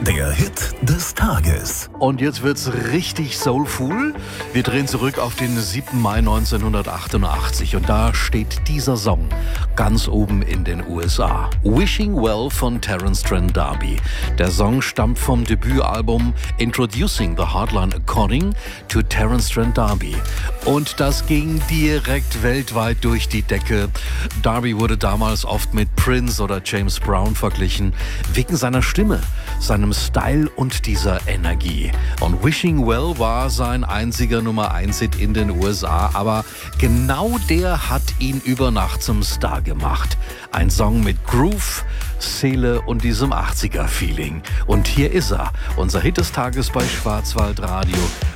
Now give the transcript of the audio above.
Der Hit des Tages. Und jetzt wird's richtig soulful. Wir drehen zurück auf den 7. Mai 1988 und da steht dieser Song ganz oben in den USA. Wishing Well von Terence Trent D'Arby. Der Song stammt vom Debütalbum Introducing the Hardline According to Terence Trent D'Arby. Und das ging direkt weltweit durch die Decke. D'Arby wurde damals oft mit Prince oder James Brown verglichen, wegen seiner Stimme, seinem Style und dieser Energie. Und Wishing Well war sein einziger Nummer-1-Hit in den USA, aber genau der hat ihn über Nacht zum Star gemacht. Ein Song mit Groove, Seele und diesem 80er-Feeling. Und hier ist er, unser Hit des Tages bei Schwarzwaldradio.